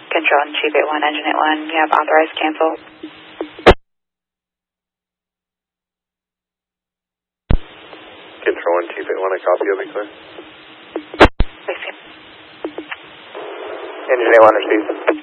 Control and Chief 81, Engine 81, you have authorized cancel. Control and Chief 81, I copy, you'll be clear. Please. Engine 81 received.